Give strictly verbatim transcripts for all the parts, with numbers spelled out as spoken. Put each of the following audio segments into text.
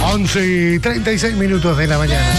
once y treinta y seis minutos de la mañana.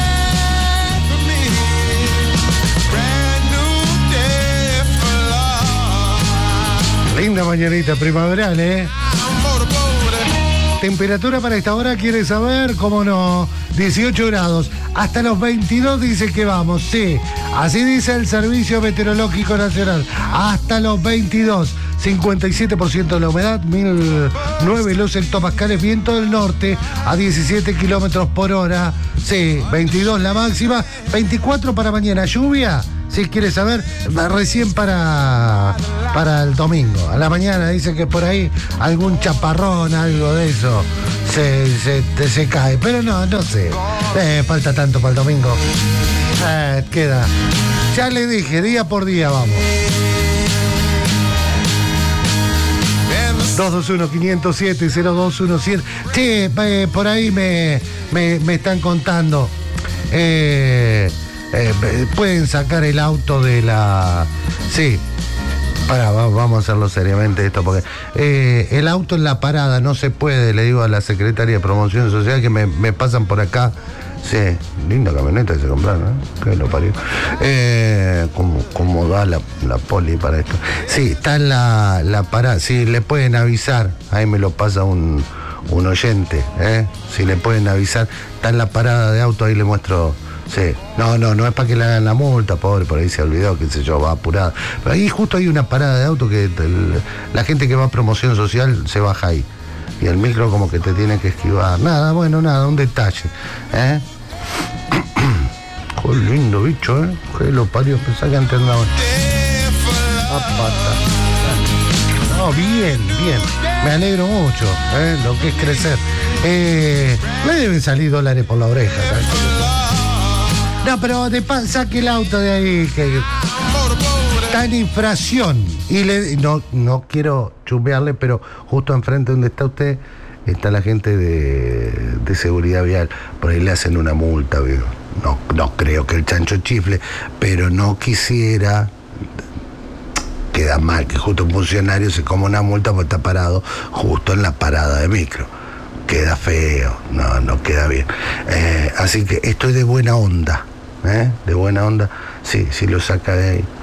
Linda mañanita primaveral, ¿eh? Temperatura para esta hora, ¿quiere saber? ¿Cómo no? dieciocho grados. Hasta los veintidós dice que vamos, sí. Así dice el Servicio Meteorológico Nacional. Hasta los veintidós. cincuenta y siete por ciento de la humedad, mil nueve hectopascales, viento del norte a diecisiete kilómetros por hora. Sí, veintidós la máxima, veinticuatro para mañana. Lluvia, si quiere saber, recién para, para el domingo. A la mañana dice que por ahí algún chaparrón, algo de eso, se, se, se cae. Pero no, no sé. Eh, falta tanto para el domingo. Eh, queda. Ya le dije, día por día vamos. dos dos uno, cinco cero siete, cero dos uno siete. Sí, eh, por ahí me, me, me están contando. Eh, eh, pueden sacar el auto de la... Sí. Pará, vamos a hacerlo seriamente esto, porque eh, el auto en la parada no se puede, le digo a la secretaria de Promoción Social que me, me pasan por acá. Sí, linda camioneta que se compraron, ¿eh? Que lo parió. Eh, ¿cómo, ¿Cómo da la, la poli para esto? Sí, está en la, la parada. Si le pueden avisar, ahí me lo pasa un, un oyente, ¿eh? Si le pueden avisar, está en la parada de auto, ahí le muestro. Sí, no, no, no es para que le hagan la multa, pobre, por ahí se olvidó, qué sé yo, va apurada. Pero ahí justo hay una parada de auto que el, la gente que va a Promoción Social se baja ahí. Y el micro como que te tiene que esquivar. Nada, bueno, nada, un detalle, ¿eh? Qué lindo bicho, ¿eh? Que lo parió, pensá que antes andaban. A pata. No, bien, bien. Me alegro mucho, ¿eh? Lo que es crecer. Eh, me deben salir dólares por la oreja, ¿sabes? No, pero de pa- saque el auto de ahí, que está en infracción. Y le, no, no quiero chumbearle, pero justo enfrente donde está usted está la gente de, de seguridad vial. Por ahí le hacen una multa, ¿vio? No, no creo que el chancho chifle, pero no quisiera. Queda mal que justo un funcionario se coma una multa porque está parado justo en la parada de micro. Queda feo, no, no queda bien. Eh, así que estoy de buena onda, ¿eh? De buena onda, sí, sí lo saca de ahí.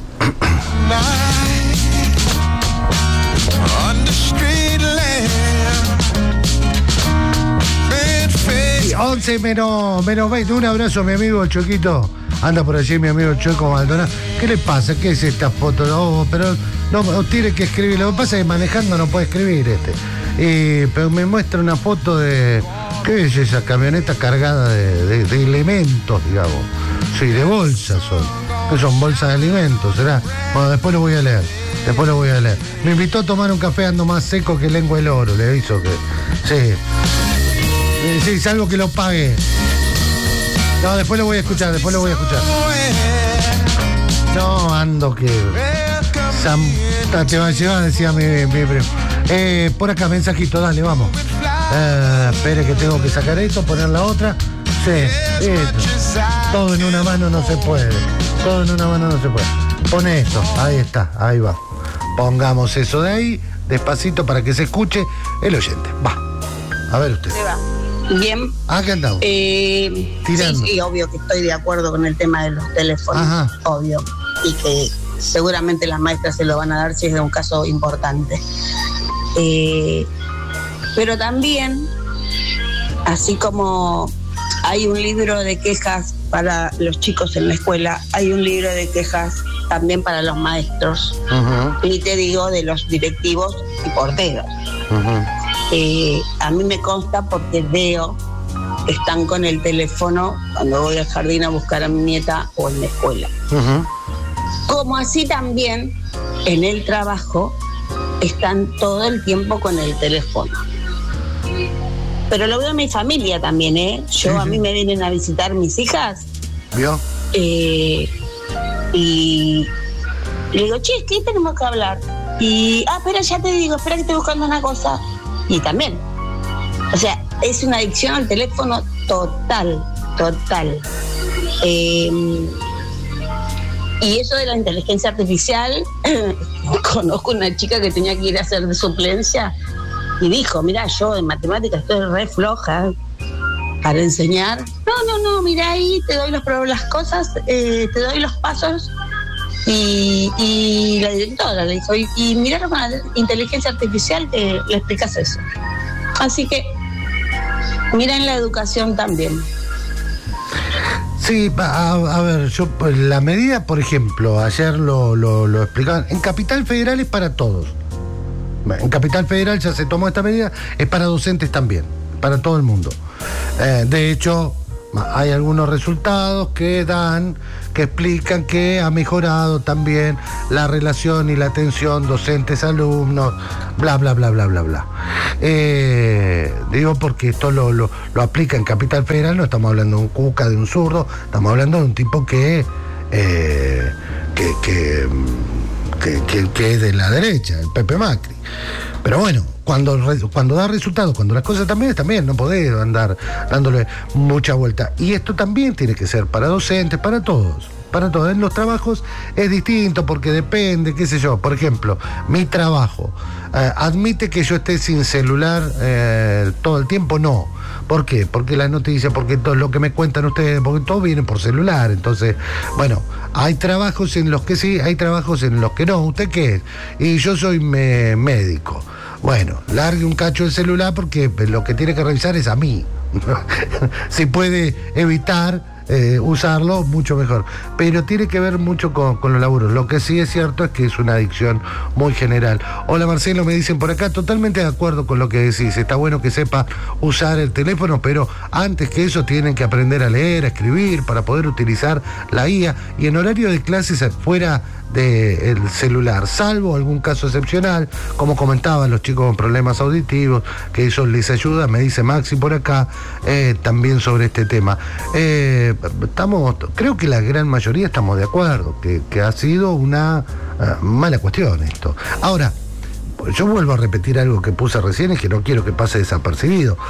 once menos, menos veinte. Un abrazo a mi amigo Choquito. Anda por allí mi amigo Choco Maldonado. ¿Qué le pasa? ¿Qué es esta foto? No, pero no, tiene que escribir. Lo que pasa es que manejando no puede escribir este. Eh, pero me muestra una foto de... ¿Qué es esa camioneta cargada de, de, de elementos, digamos? Sí, de bolsas son. ¿Qué son? Bolsas de alimentos, ¿será? Bueno, después lo voy a leer. Después lo voy a leer. Me invitó a tomar un café, ando más seco que lengua el oro. Le aviso que... Sí. Sí, es algo que lo pague. No, después lo voy a escuchar, después lo voy a escuchar. No, ando que... Santa te va a llevar, decía mi, mi primo. Eh, por acá, mensajito, dale, vamos. Eh, espere que tengo que sacar esto, poner la otra. Sí, esto. Todo en una mano no se puede. Todo en una mano no se puede. Pone esto, ahí está, ahí va. Pongamos eso de ahí, despacito para que se escuche el oyente. Va. A ver usted. Se va. Bien. Ah, ¿qué andamos? Eh, sí, sí, obvio que estoy de acuerdo con el tema de los teléfonos. Ajá. Obvio. Y que seguramente las maestras se lo van a dar si es de un caso importante. Eh, pero también, así como hay un libro de quejas para los chicos en la escuela, hay un libro de quejas también para los maestros. Uh-huh. Y te digo de los directivos y porteros. Uh-huh. Eh, a mí me consta porque veo que están con el teléfono cuando voy al jardín a buscar a mi nieta o en la escuela. Uh-huh. Como así también en el trabajo están todo el tiempo con el teléfono. Pero lo veo en mi familia también, ¿eh? Yo, sí, a mí me vienen a visitar mis hijas. ¿Vio? Eh, y le digo, che, ¿qué tenemos que hablar? Y, ah, espera, ya te digo, espera que estoy buscando una cosa. Y también, o sea, es una adicción al teléfono total, total. Eh, y eso de la inteligencia artificial, conozco una chica que tenía que ir a hacer de suplencia y dijo, mira, yo en matemáticas estoy re floja para enseñar. No, no, no, mira ahí, te doy los, las cosas, eh, te doy los pasos. Y, y la directora le dijo, y, y miraron con la inteligencia artificial que le explicas eso. Así que miren la educación también. Sí, a, a ver, yo la medida, por ejemplo, ayer lo, lo, lo explicaban, en Capital Federal es para todos. En Capital Federal ya se tomó esta medida, es para docentes también, para todo el mundo. Eh, de hecho, hay algunos resultados que dan, que explican que ha mejorado también la relación y la atención docentes-alumnos, bla, bla, bla, bla, bla, bla. Eh, digo porque esto lo, lo, lo aplica en Capital Federal, no estamos hablando de un cuca, de un zurdo, estamos hablando de un tipo que, eh, que, que, que, que, que es de la derecha, el Pepe Macri. Pero bueno, cuando, cuando da resultados, cuando las cosas también, también no podés andar dándole mucha vuelta. Y esto también tiene que ser para docentes, para todos. Para todos. En los trabajos es distinto porque depende, qué sé yo. Por ejemplo, mi trabajo eh, admite que yo esté sin celular eh, todo el tiempo, no. ¿Por qué? Porque las noticias, porque todo lo que me cuentan ustedes, porque todo viene por celular. Entonces, bueno, hay trabajos en los que sí, hay trabajos en los que no. ¿Usted qué es? Y yo soy me, médico. Bueno, largue un cacho el celular porque lo que tiene que revisar es a mí. Si puede evitar eh, usarlo, mucho mejor. Pero tiene que ver mucho con, con los laburos. Lo que sí es cierto es que es una adicción muy general. Hola Marcelo, me dicen por acá, totalmente de acuerdo con lo que decís. Está bueno que sepa usar el teléfono, pero antes que eso tienen que aprender a leer, a escribir, para poder utilizar la I A. Y en horario de clases fuera del celular, salvo algún caso excepcional, como comentaban los chicos con problemas auditivos, que eso les ayuda, me dice Maxi por acá, eh, también sobre este tema. Eh, estamos, creo que la gran mayoría estamos de acuerdo, que, que ha sido una uh, mala cuestión esto. Ahora, yo vuelvo a repetir algo que puse recién y que no quiero que pase desapercibido.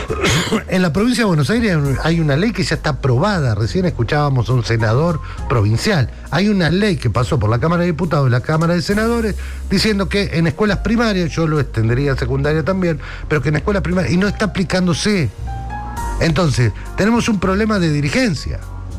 En la provincia de Buenos Aires hay una ley que ya está aprobada. Recién escuchábamos a un senador provincial. Hay una ley que pasó por la Cámara de Diputados y la Cámara de Senadores diciendo que en escuelas primarias, yo lo extendería a secundaria también, pero que en escuelas primarias, y no está aplicándose. Entonces, tenemos un problema de dirigencia.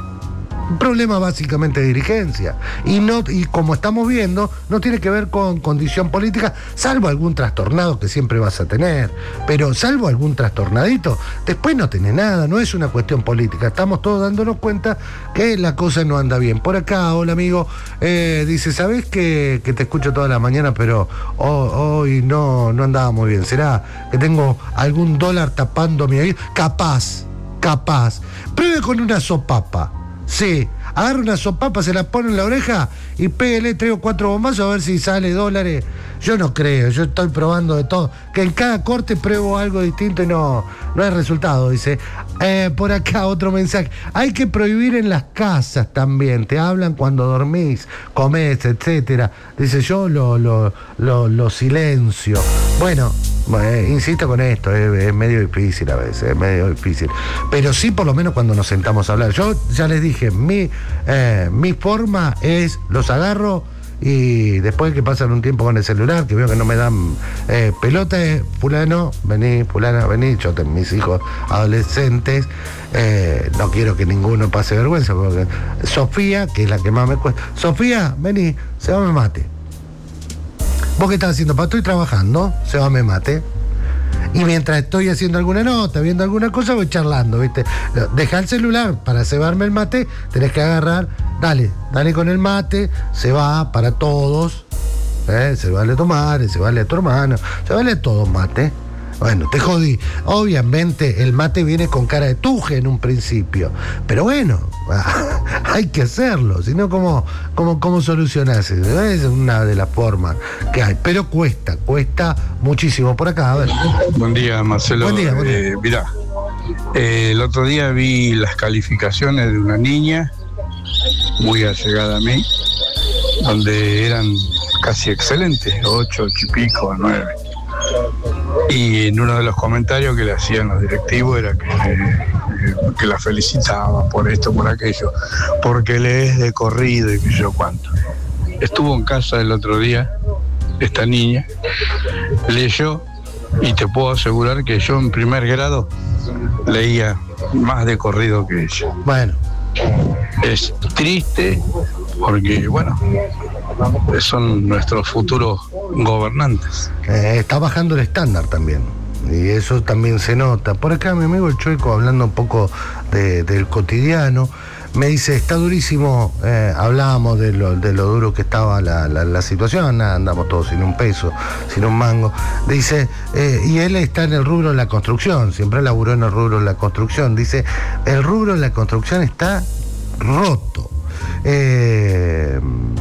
Un problema básicamente de dirigencia. Y, no, y como estamos viendo, no tiene que ver con condición política, salvo algún trastornado que siempre vas a tener. Pero salvo algún trastornadito, después no tenés nada, no es una cuestión política. Estamos todos dándonos cuenta que la cosa no anda bien. Por acá, hola amigo, eh, dice, ¿sabés que, que te escucho toda la mañana, pero hoy no, no andaba muy bien? ¿Será que tengo algún dólar tapando mi oído? Capaz, capaz. Pruebe con una sopapa. Sí, agarra una sopapa, se la pone en la oreja y pégale tres o cuatro bombazos a ver si sale dólares. Yo no creo, yo estoy probando de todo. Que en cada corte pruebo algo distinto y no, no hay resultado, dice. Eh, por acá otro mensaje. Hay que prohibir en las casas también. Te hablan cuando dormís, comés, etcétera. Dice, yo lo, lo, lo, lo silencio. Bueno, eh, insisto con esto, eh, es medio difícil a veces, es medio difícil. Pero sí, por lo menos cuando nos sentamos a hablar. Yo ya les dije, mi, eh, mi forma es, los agarro y después que pasan un tiempo con el celular, que veo que no me dan eh, pelota, eh, fulano, vení, fulana, vení, yo tengo mis hijos adolescentes, eh, no quiero que ninguno pase vergüenza, porque Sofía, que es la que más me cuesta, Sofía, vení, se va me mate. ¿Vos qué estás haciendo? Pa, estoy trabajando, se va me mate. Y mientras estoy haciendo alguna nota, viendo alguna cosa, voy charlando, ¿viste? Deja el celular para cebarme el mate, tenés que agarrar, dale, dale con el mate, se va para todos, ¿eh? Se vale tomar, se vale a tu hermano, se vale a todos mate. Bueno, te jodí. Obviamente el mate viene con cara de tuje en un principio, pero bueno, hay que hacerlo, si no, ¿cómo, cómo, cómo solucionás? Es una de las formas que hay, pero cuesta, cuesta muchísimo. Por acá, a ver. Buen día, Marcelo. Buen día, buen día. Eh, mirá, eh, el otro día vi las calificaciones de una niña muy allegada a mí, donde eran casi excelentes, ocho, ocho y pico, nueve. Y en uno de los comentarios que le hacían los directivos era que, eh, que la felicitaba por esto, por aquello, porque lees de corrido y qué sé yo cuánto. Estuvo en casa el otro día, esta niña, leyó Y te puedo asegurar que yo en primer grado leía más de corrido que ella. Bueno. Es triste porque, bueno, son nuestros futuros gobernantes. Eh, está bajando el estándar también. Y eso también se nota. Por acá mi amigo el Chueco, hablando un poco de, del cotidiano, me dice, está durísimo, eh, hablábamos de lo, de lo duro que estaba la, la, la situación, andamos todos sin un peso, sin un mango. Dice, eh, y él está en el rubro de la construcción, siempre laburó en el rubro de la construcción. Dice, el rubro de la construcción está roto. Eh,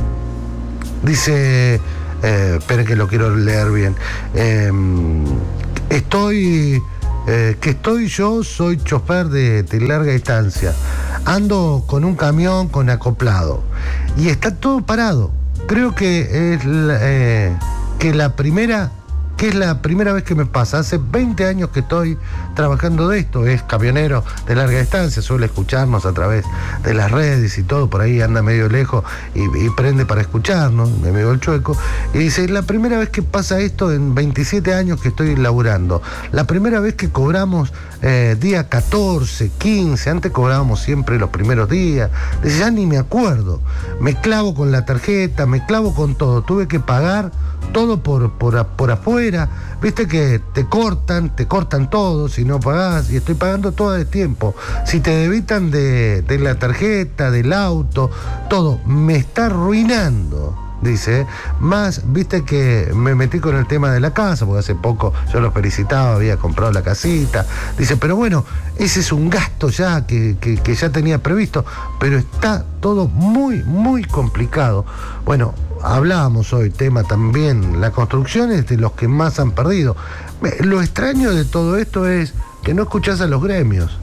dice, eh, esperen que lo quiero leer bien. Eh, estoy... Eh, que estoy yo, soy chofer de, de larga distancia. Ando con un camión con acoplado y está todo parado. Creo que es la, eh, que la primera que es la primera vez que me pasa. Hace veinte años que estoy trabajando de esto. Es camionero de larga distancia, suele escucharnos a través de las redes y todo. Por ahí anda medio lejos y, y prende para escucharnos, mi amigo el Chueco. Y dice, la primera vez que pasa esto en veintisiete años que estoy laburando. La primera vez que cobramos eh, día catorce, quince, antes cobrábamos siempre los primeros días. Dice, ya ni me acuerdo. Me clavo con la tarjeta, me clavo con todo. Tuve que pagar todo por, por, por afuera, viste que te cortan, te cortan todo si no pagás, y estoy pagando todo el tiempo. Si te debitan de, de la tarjeta, del auto, todo, me está arruinando, dice. Más, viste que me metí con el tema de la casa, porque hace poco yo los felicitaba, había comprado la casita. Dice, pero bueno, ese es un gasto ya que, que, que ya tenía previsto, pero está todo muy, muy complicado. Bueno, hablábamos hoy, tema también, la construcción es de los que más han perdido. Lo extraño de todo esto es que no escuchás a los gremios.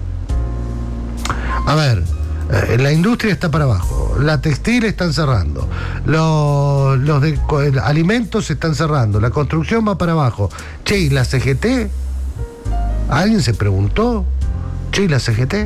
A ver, eh, la industria está para abajo, la textil están cerrando, los, los de alimentos se están cerrando, la construcción va para abajo. Che, ¿y la C G T? ¿Alguien se preguntó? Che, ¿y la C G T?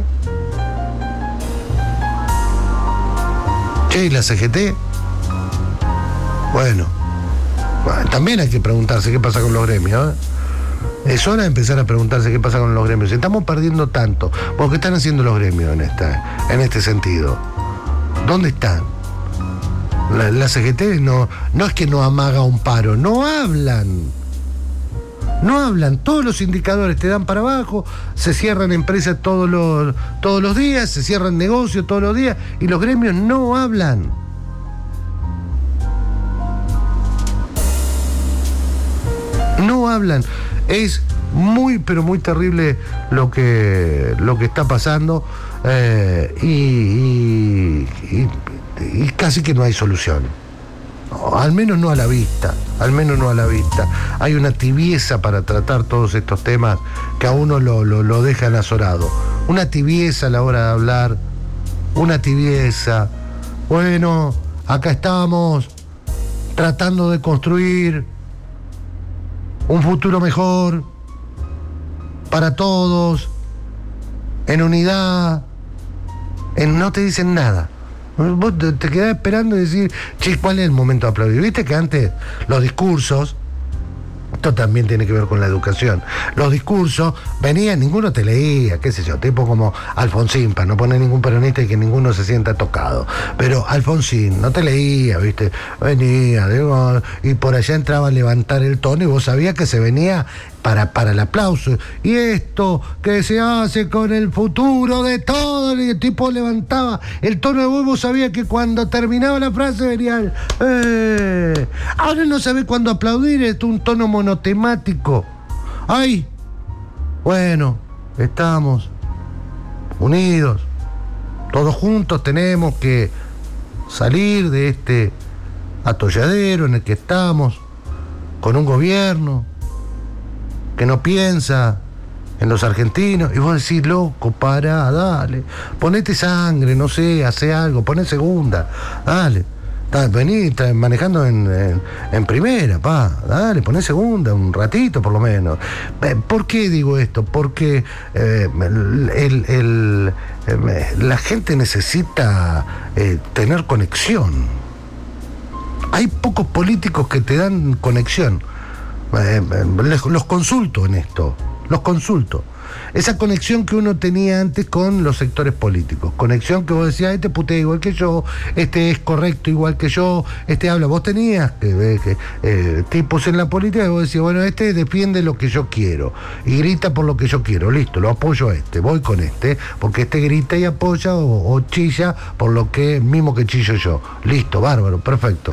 Che, ¿y la C G T? Bueno, bueno, también hay que preguntarse qué pasa con los gremios, ¿eh? Es hora de empezar a preguntarse qué pasa con los gremios. Estamos perdiendo tanto. ¿Por qué están haciendo los gremios en, esta, en este sentido? ¿Dónde están? La, la C G T no, no es que no amaga un paro, no hablan. No hablan, todos los indicadores te dan para abajo, se cierran empresas todos los, todos los días, se cierran negocios todos los días y los gremios no hablan. No hablan. Es muy, pero muy terrible lo que, lo que está pasando eh, y, y, y, y casi que no hay solución. No, al menos no a la vista, al menos no a la vista. Hay una tibieza para tratar todos estos temas que a uno lo, lo, lo dejan azorado. Una tibieza a la hora de hablar, una tibieza. Bueno, acá estamos tratando de construir un futuro mejor para todos, en unidad, en, no te dicen nada. Vos te quedás esperando y decir, che, ¿cuál es el momento de aplaudir? Viste que antes los discursos, esto también tiene que ver con la educación, los discursos venían, ninguno te leía, qué sé yo, tipo como Alfonsín, para no poner ningún peronista y que ninguno se sienta tocado, pero Alfonsín no te leía, viste, venía, digo, y por allá entraba a levantar el tono y vos sabías que se venía para, para el aplauso, y esto que se hace con el futuro de todo, y el tipo levantaba el tono de voz, vos sabías que cuando terminaba la frase venía el, eh. Ahora no sabés cuándo aplaudir, es un tono monotemático. ¡Ay! Bueno, estamos unidos, todos juntos tenemos que salir de este atolladero en el que estamos, con un gobierno que no piensa en los argentinos, y vos decís, loco, pará, dale, ponete sangre, no sé, hace algo, poné segunda, dale. Vení manejando en, en, en primera, pa, dale, poné segunda, un ratito por lo menos. ¿Por qué digo esto? Porque eh, el, el, eh, la gente necesita eh, tener conexión. Hay pocos políticos que te dan conexión. Eh, los consulto en esto, los consulto. Esa conexión que uno tenía antes con los sectores políticos, conexión que vos decías, este putea igual que yo, este es correcto igual que yo, este habla, vos tenías que, que, eh, tipos en la política y vos decías, bueno, este defiende lo que yo quiero y grita por lo que yo quiero, listo, lo apoyo a este, voy con este, porque este grita y apoya o, o chilla por lo que mismo que chillo yo, listo, bárbaro, perfecto.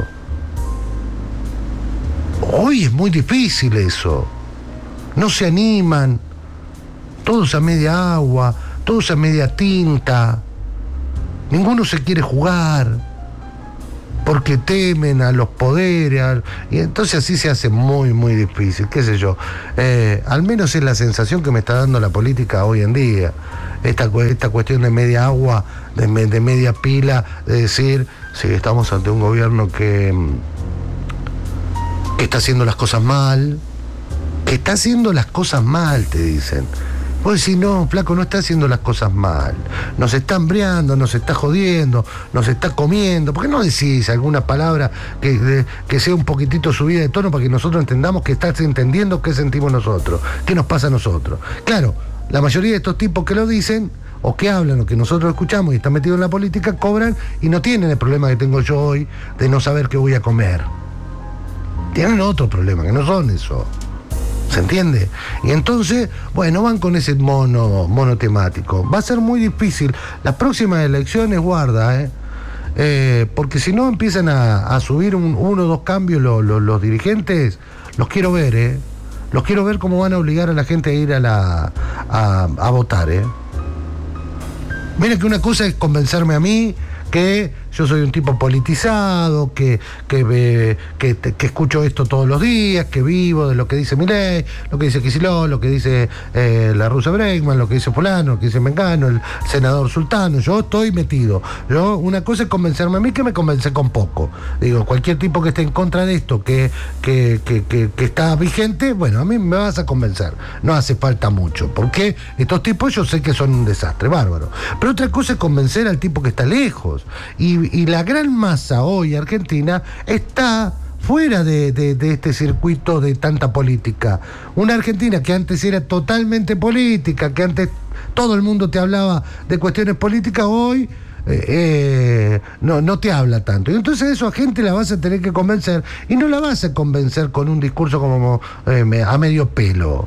Hoy es muy difícil eso, no se animan, todos a media agua, todos a media tinta, ninguno se quiere jugar, porque temen a los poderes, a, y entonces así se hace muy, muy difícil, qué sé yo. Eh, al menos es la sensación que me está dando la política hoy en día, esta, esta cuestión de media agua, de, de media pila, de decir, sí, estamos ante un gobierno que, que está haciendo las cosas mal, que está haciendo las cosas mal, te dicen. Vos decís, no, flaco, no está haciendo las cosas mal. Nos está hambriando, nos está jodiendo, nos está comiendo. ¿Por qué no decís alguna palabra que, de, que sea un poquitito subida de tono para que nosotros entendamos que estás entendiendo qué sentimos nosotros, qué nos pasa a nosotros? Claro, la mayoría de estos tipos que lo dicen, o que hablan, o que nosotros escuchamos y están metidos en la política, cobran y no tienen el problema que tengo yo hoy de no saber qué voy a comer. Tienen otro problema, que no son eso. ¿Se entiende? Y entonces, bueno, van con ese mono, mono temático. Va a ser muy difícil. Las próximas elecciones, guarda, ¿eh? Eh, porque si no empiezan a, a subir un, uno o dos cambios lo, lo, los dirigentes, los quiero ver, ¿eh? Los quiero ver cómo van a obligar a la gente a ir a, la, a, a votar, ¿eh? Miren que una cosa es convencerme a mí que yo soy un tipo politizado, que, que, eh, que, que escucho esto todos los días, que vivo de lo que dice Milei, lo que dice Kicillof, lo que dice eh, la rusa Bregman, lo que dice fulano, lo que dice Mengano, el senador Sultano. Yo estoy metido. Yo, una cosa es convencerme a mí, que me convence con poco. Digo, cualquier tipo que esté en contra de esto, que, que, que, que, que está vigente, bueno, a mí me vas a convencer. No hace falta mucho, porque estos tipos yo sé que son un desastre, bárbaro. Pero otra cosa es convencer al tipo que está lejos. Y Y la gran masa hoy argentina está fuera de, de, de este circuito de tanta política. Una Argentina que antes era totalmente política, que antes todo el mundo te hablaba de cuestiones políticas, hoy eh, eh, no, no te habla tanto. Y entonces eso a gente la vas a tener que convencer, y no la vas a convencer con un discurso como eh, a medio pelo.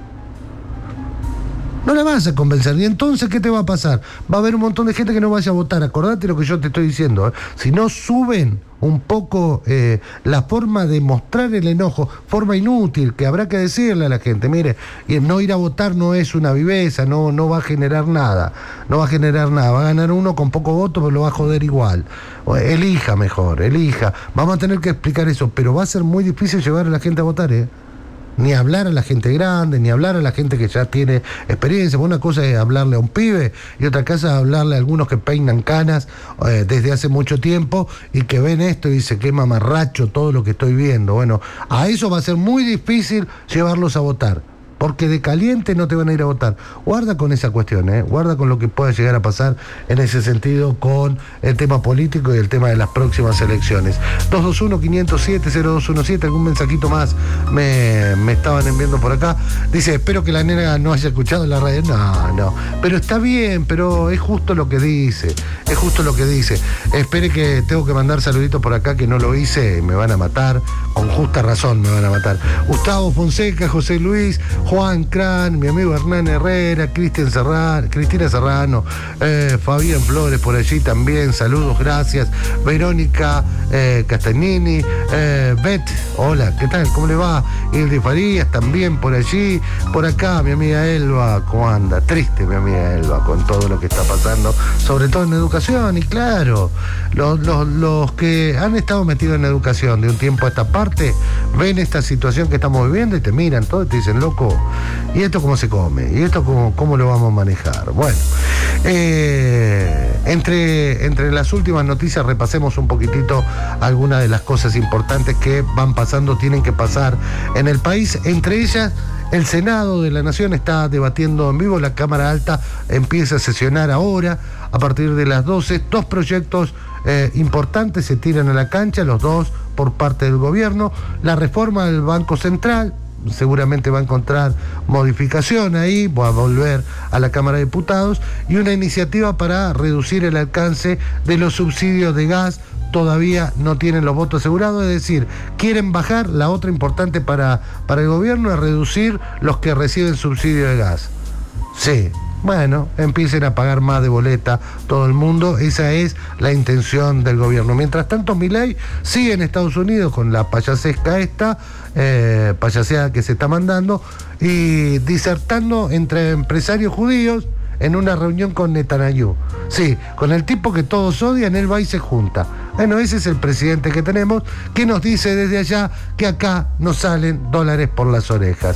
No la vas a convencer. Y entonces, ¿qué te va a pasar? Va a haber un montón de gente que no vaya a votar. Acordate lo que yo te estoy diciendo, ¿eh? Si no suben un poco eh, la forma de mostrar el enojo, forma inútil, que habrá que decirle a la gente, mire, y no ir a votar no es una viveza, no, no va a generar nada, no va a generar nada, va a ganar uno con poco voto, pero lo va a joder igual. Elija mejor, elija. Vamos a tener que explicar eso, pero va a ser muy difícil llevar a la gente a votar, ¿eh? Ni hablar a la gente grande, ni hablar a la gente que ya tiene experiencia. Una cosa es hablarle a un pibe y otra cosa es hablarle a algunos que peinan canas eh, desde hace mucho tiempo y que ven esto y dicen, qué mamarracho todo lo que estoy viendo. Bueno, a eso va a ser muy difícil llevarlos a votar, porque de caliente no te van a ir a votar. Guarda con esa cuestión, ¿eh? Guarda con lo que pueda llegar a pasar en ese sentido con el tema político y el tema de las próximas elecciones. dos dos uno, cinco cero siete, cero dos uno siete, algún mensajito más me, me estaban enviando por acá. Dice, espero que la nena no haya escuchado la radio. No, no, pero está bien, pero es justo lo que dice, es justo lo que dice. Espere que tengo que mandar saluditos por acá que no lo hice, me van a matar, con justa razón me van a matar. Gustavo Fonseca, José Luis, Juan Cran, mi amigo Hernán Herrera, Cristian Serrano, Cristina Serrano, eh, Fabián Flores por allí también, saludos, gracias. Verónica eh, Castagnini, eh, Beth, hola, ¿qué tal? ¿Cómo le va? Hilde Farías también por allí, por acá, mi amiga Elba, ¿cómo anda? Triste mi amiga Elba con todo lo que está pasando, sobre todo en educación, y claro, los, los, los que han estado metidos en educación de un tiempo a esta parte, ven esta situación que estamos viviendo y te miran todo y te dicen, loco, ¿y esto cómo se come? ¿Y esto cómo, cómo lo vamos a manejar? Bueno, eh, entre, entre las últimas noticias repasemos un poquitito algunas de las cosas importantes que van pasando, tienen que pasar en el país. Entre ellas, el Senado de la Nación está debatiendo en vivo, la Cámara Alta empieza a sesionar ahora, a partir de las doce, dos proyectos eh, importantes se tiran a la cancha, los dos por parte del gobierno. La reforma del Banco Central, seguramente va a encontrar modificación ahí, va a volver a la Cámara de Diputados, y una iniciativa para reducir el alcance de los subsidios de gas. Todavía no tienen los votos asegurados, es decir, quieren bajar. La otra importante para, para el gobierno es reducir los que reciben subsidio de gas. Sí, bueno, empiecen a pagar más de boleta todo el mundo, esa es la intención del gobierno. Mientras tanto, Milei sigue en Estados Unidos con la payasesca esta, eh, payaseada que se está mandando, y disertando entre empresarios judíos en una reunión con Netanyahu. Sí, con el tipo que todos odian, él va y se junta. Bueno, ese es el presidente que tenemos, que nos dice desde allá que acá nos salen dólares por las orejas.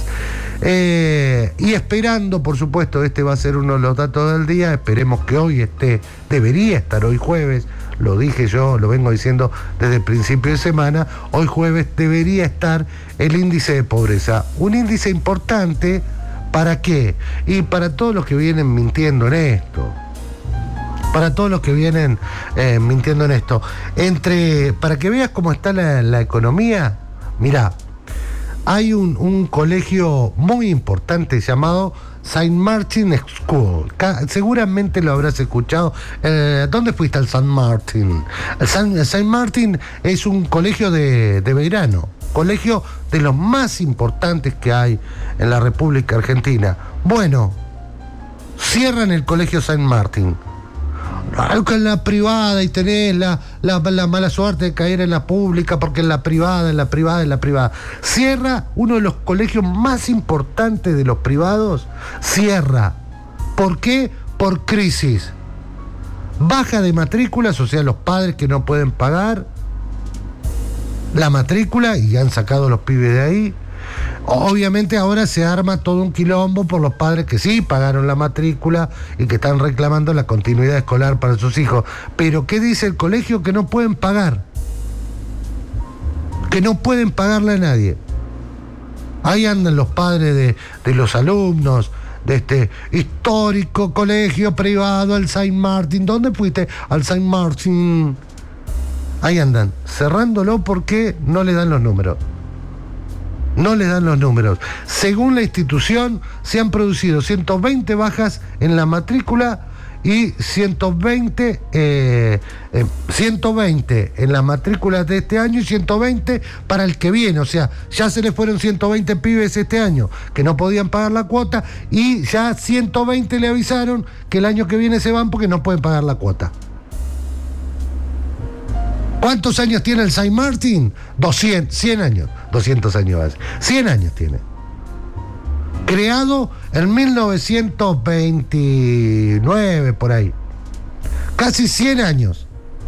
Eh, y esperando, por supuesto, este va a ser uno de los datos del día, esperemos que hoy esté, debería estar hoy jueves, lo dije yo, lo vengo diciendo desde el principio de semana, hoy jueves debería estar el índice de pobreza, un índice importante. ¿Para qué? Y para todos los que vienen mintiendo en esto. Para todos los que vienen eh, mintiendo en esto. Entre, para que veas cómo está la, la economía, mirá, hay un, un colegio muy importante llamado Saint Martin School. Seguramente lo habrás escuchado. Eh, ¿Dónde fuiste al Saint Martin? El Saint, el Saint Martin es un colegio de, de verano. Colegio de los más importantes que hay en la República Argentina. Bueno, cierran el colegio Saint Martin. Algo en la privada y tenés la, la, la mala suerte de caer en la pública porque en la privada, en la privada, en la privada. Cierra uno de los colegios más importantes de los privados. Cierra. ¿Por qué? Por crisis. Baja de matrículas, o sea, los padres que no pueden pagar la matrícula y han sacado los pibes de ahí. Obviamente ahora se arma todo un quilombo por los padres que sí pagaron la matrícula y que están reclamando la continuidad escolar para sus hijos. Pero ¿qué dice el colegio? Que no pueden pagar. Que no pueden pagarle a nadie. Ahí andan los padres de, de los alumnos de este histórico colegio privado, el Saint Martin. ¿Dónde fuiste? Al Saint Martin. Ahí andan, cerrándolo porque no le dan los números. No les dan los números. Según la institución, se han producido ciento veinte bajas en la matrícula y ciento veinte, eh, eh, ciento veinte en las matrículas de este año y ciento veinte para el que viene. O sea, ya se les fueron ciento veinte pibes este año que no podían pagar la cuota y ya ciento veinte le avisaron que el año que viene se van porque no pueden pagar la cuota. ¿Cuántos años tiene el Saint Martin? doscientos, cien años. doscientos años hace. cien años tiene. Creado en mil novecientos veintinueve, por ahí. Casi cien años.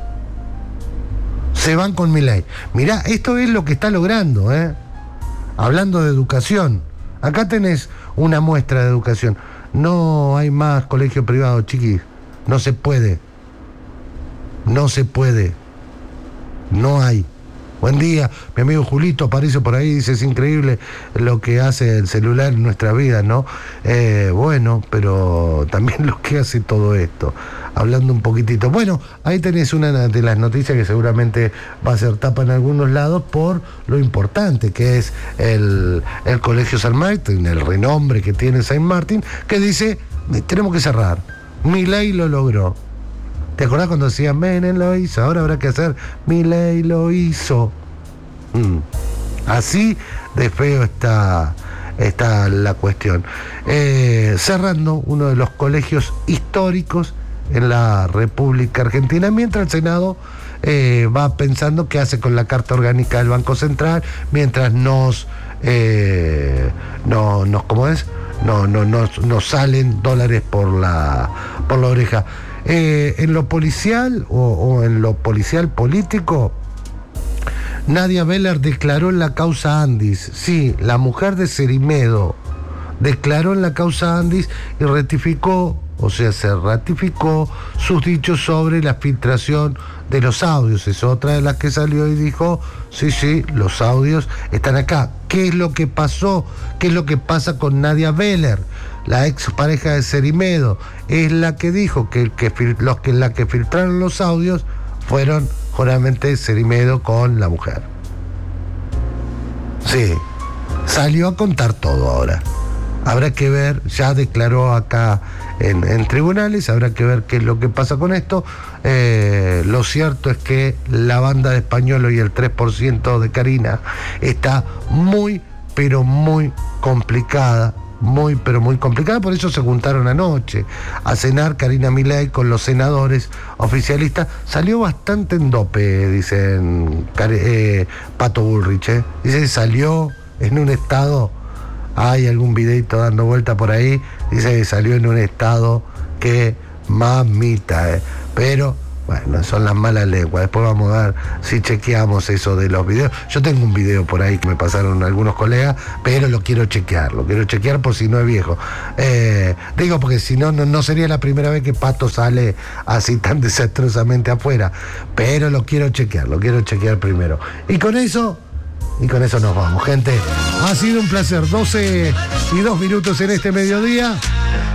Se van con Milei. Mirá, esto es lo que está logrando, ¿eh? Hablando de educación. Acá tenés una muestra de educación. No hay más colegio privado, chiquis. No se puede. No se puede. No hay. Buen día, mi amigo Julito aparece por ahí, dice, es increíble lo que hace el celular en nuestra vida, ¿no? Eh, bueno, pero también lo que hace todo esto, hablando un poquitito. Bueno, ahí tenés una de las noticias que seguramente va a ser tapa en algunos lados por lo importante que es el, el Colegio Saint Martin, el renombre que tiene Saint Martin, que dice, tenemos que cerrar. Milei lo logró. ¿Te acordás cuando decían, Menem lo hizo, ahora habrá que hacer, Milei lo hizo? Mm. Así de feo está, está la cuestión. Eh, cerrando uno de los colegios históricos en la República Argentina, mientras el Senado eh, va pensando qué hace con la Carta Orgánica del Banco Central, mientras nos, eh, no, nos ¿cómo es? No, no, nos, nos salen dólares por la, por la oreja. Eh, en lo policial o, o en lo policial político, Nadia Beller declaró en la causa Andis. Sí, la mujer de Cerimedo declaró en la causa Andis y rectificó, o sea, se ratificó sus dichos sobre la filtración de los audios. Es otra de las que salió y dijo, sí, sí, los audios están acá. ¿Qué es lo que pasó? ¿Qué es lo que pasa con Nadia Beller? La ex pareja de Cerimedo es la que dijo que, el que los que la que filtraron los audios fueron justamente Cerimedo con la mujer. Sí, salió a contar todo ahora. Habrá que ver, ya declaró acá en, en tribunales, habrá que ver qué es lo que pasa con esto. Eh, lo cierto es que la banda de Españolo y el tres por ciento de Karina está muy, pero muy complicada. Muy, pero muy complicada, por eso se juntaron anoche a cenar Karina Milei con los senadores oficialistas. Salió bastante en dope, dicen eh, Pato Bullrich, ¿eh? Dice, salió en un estado, hay algún videito dando vuelta por ahí, dice que salió en un estado que mamita, ¿eh? Pero bueno, son las malas lenguas. Después vamos a ver si chequeamos eso de los videos. Yo tengo un video por ahí que me pasaron algunos colegas, pero lo quiero chequear, lo quiero chequear por si no es viejo. Eh, digo, porque si no, no, no sería la primera vez que Pato sale así tan desastrosamente afuera. Pero lo quiero chequear, lo quiero chequear primero. Y con eso, y con eso nos vamos, gente. Ha sido un placer. doce y dos minutos en este mediodía.